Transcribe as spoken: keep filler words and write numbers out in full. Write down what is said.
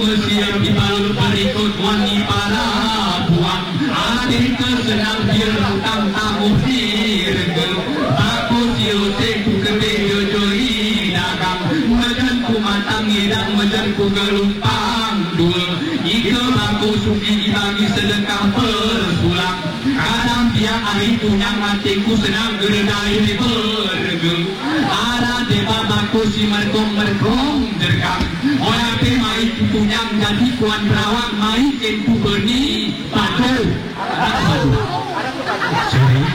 Mesir dibalut berikut wangi para buang adik kesenang direntang tamu dirgel aku siute ku kebe jojoi dagang mejan ku matang hidang mejan ku gelumpang dul ike baku suki dibagi sedekah persulang kadang tiang hari tunyang matiku senang geredai bergel ada deba baku si merkong merkong derkang oya pe mai tunyang jadi kuan berawang mai kenku berni padu